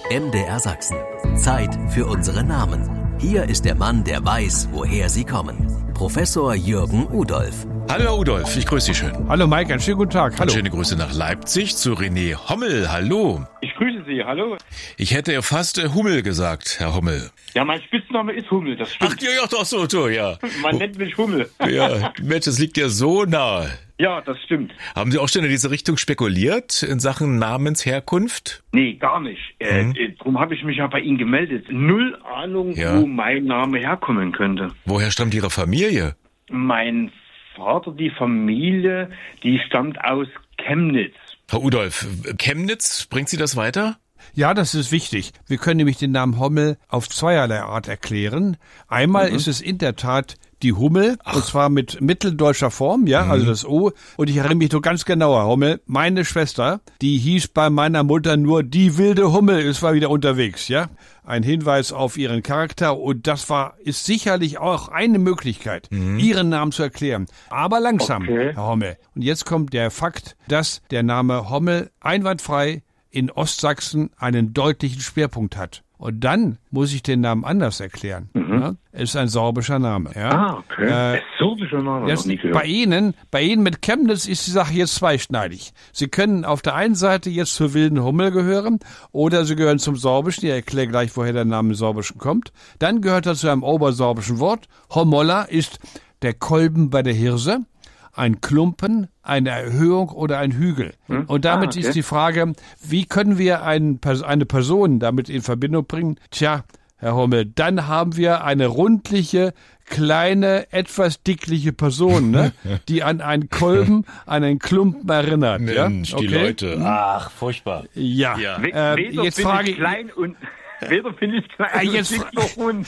MDR Sachsen. Zeit für unsere Namen. Hier ist der Mann, der weiß, woher sie kommen. Professor Jürgen Udolph. Hallo Herr Udolph, ich grüße Sie schön. Hallo Mike, einen schönen guten Tag. Hallo. Schöne Grüße nach Leipzig zu René Hommel. Hallo. Ich grüße Sie, hallo. Ich hätte ja fast Hummel gesagt, Herr Hommel. Ja, mein Spitzname ist Hummel, das stimmt. Ach ja, doch so, ja. Man nennt mich Hummel. Ja, Mensch, das liegt ja so nahe. Ja, das stimmt. Haben Sie auch schon in diese Richtung spekuliert, in Sachen Namensherkunft? Nee, gar nicht. Darum habe ich mich ja bei Ihnen gemeldet. Null Ahnung, wo mein Name herkommen könnte. Woher stammt Ihre Familie? Mein Vater, die Familie, die stammt aus Chemnitz. Herr Udolph, Chemnitz, bringt Sie das weiter? Ja, das ist wichtig. Wir können nämlich den Namen Hommel auf zweierlei Art erklären. Einmal ist es in der Tat die Hummel, und zwar mit mitteldeutscher Form, ja, also das O. Und ich erinnere mich so ganz genau, Herr Hommel, meine Schwester, die hieß bei meiner Mutter nur die wilde Hummel, ist war wieder unterwegs, ja. Ein Hinweis auf ihren Charakter, und das ist sicherlich auch eine Möglichkeit, ihren Namen zu erklären. Aber langsam, Herr Hommel. Und jetzt kommt der Fakt, dass der Name Hommel einwandfrei in Ostsachsen einen deutlichen Schwerpunkt hat. Und dann muss ich den Namen anders erklären. Ja? Es ist ein sorbischer Name. Ja? Okay. Sorbischer Name. Jetzt, bei Ihnen mit Chemnitz ist die Sache jetzt zweischneidig. Sie können auf der einen Seite jetzt zur wilden Hummel gehören oder Sie gehören zum Sorbischen. Ich erkläre gleich, woher der Name Sorbischen kommt. Dann gehört er zu einem obersorbischen Wort. Hommolla ist der Kolben bei der Hirse. Ein Klumpen, eine Erhöhung oder ein Hügel. Und damit ist die Frage, wie können wir eine Person damit in Verbindung bringen? Tja, Herr Hommel, dann haben wir eine rundliche, kleine, etwas dickliche Person, ne? Die an einen Kolben, an einen Klumpen erinnert. Mensch, ja? die Leute. Ach, furchtbar. Ja. Jetzt frage ich klein und weder bin ich klein und nicht so rund.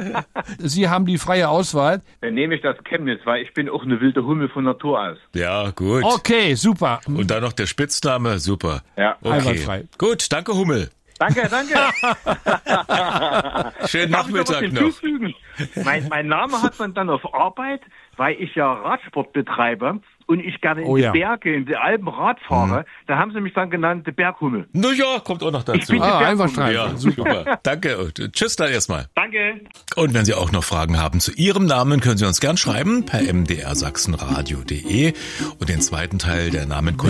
Sie haben die freie Auswahl. Dann nehme ich das Chemnitz, weil ich bin auch eine wilde Hummel von Natur aus. Ja, gut. Okay, super. Und dann noch der Spitzname, super. Ja, okay. Einwandfrei. Gut, danke Hummel. Danke. Schönen Nachmittag noch. Mein Name hat man dann auf Arbeit, weil ich ja Radsport betreibe und ich gerne in die Berge, in die Alpen Rad fahre. Da haben sie mich dann genannt, der Berghummel. Na ja, kommt auch noch dazu. Einwandfrei. Ja, super. Danke und tschüss da erstmal. Danke. Und wenn Sie auch noch Fragen haben zu Ihrem Namen, können Sie uns gern schreiben per mdrsachsenradio.de und den zweiten Teil der Namenkunde